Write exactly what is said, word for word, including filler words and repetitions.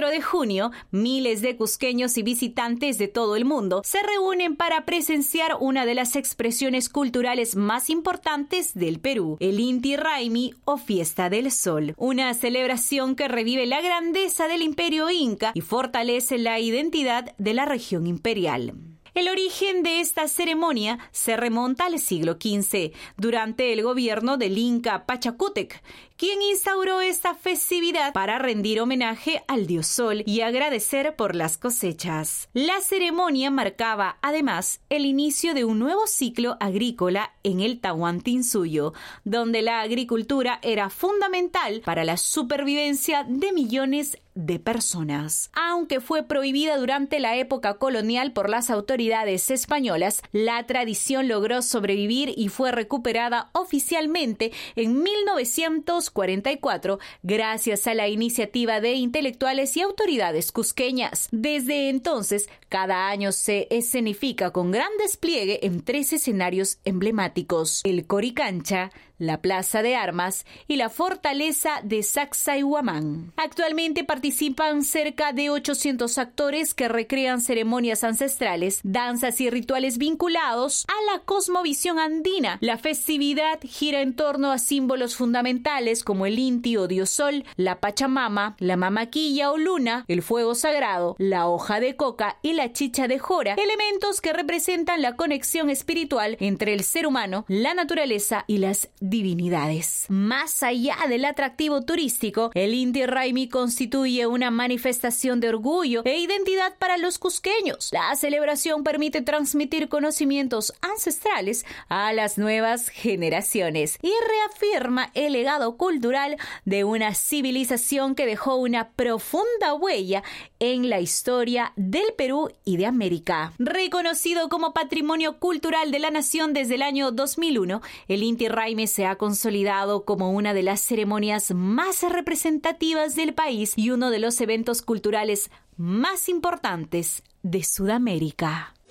cuatro de junio, miles de cusqueños y visitantes de todo el mundo se reúnen para presenciar una de las expresiones culturales más importantes del Perú, el Inti Raymi o Fiesta del Sol, una celebración que revive la grandeza del Imperio Inca y fortalece la identidad de la región imperial. El origen de esta ceremonia se remonta al siglo quince, durante el gobierno del Inca Pachacútec, quien instauró esta festividad para rendir homenaje al dios Sol y agradecer por las cosechas. La ceremonia marcaba, además, el inicio de un nuevo ciclo agrícola en el Tahuantinsuyo, donde la agricultura era fundamental para la supervivencia de millones de personas. Aunque fue prohibida durante la época colonial por las autoridades españolas, la tradición logró sobrevivir y fue recuperada oficialmente en mil novecientos cuarenta y cuatro gracias a la iniciativa de intelectuales y autoridades cusqueñas. Desde entonces, cada año se escenifica con gran despliegue en tres escenarios emblemáticos: el Coricancha, la Plaza de Armas y la Fortaleza de Sacsayhuamán. Actualmente participan cerca de ochocientos actores que recrean ceremonias ancestrales, danzas y rituales vinculados a la cosmovisión andina. La festividad gira en torno a símbolos fundamentales como el Inti o Dios Sol, la Pachamama, la Mamaquilla o Luna, el fuego sagrado, la hoja de coca y la chicha de jora, elementos que representan la conexión espiritual entre el ser humano, la naturaleza y las divinidades. Más allá del atractivo turístico, el Inti Raymi constituye una manifestación de orgullo e identidad para los cusqueños. La celebración permite transmitir conocimientos ancestrales a las nuevas generaciones y reafirma el legado cultural de una civilización que dejó una profunda huella en la historia del Perú y de América. Reconocido como Patrimonio Cultural de la Nación desde el año dos mil uno, el Inti Raymi se ha consolidado como una de las ceremonias más representativas del país y uno de los eventos culturales más importantes de Sudamérica.